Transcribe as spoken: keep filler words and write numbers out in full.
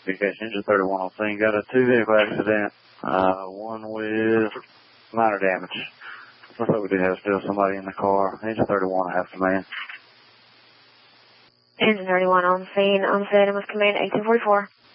B K C Engine thirty-one on scene. Got a two-vehicle accident, uh, one with minor damage. Looks like we do have still somebody in the car. Engine thirty-one, I have command. Engine thirty-one on scene, on scene with command eighteen forty-four.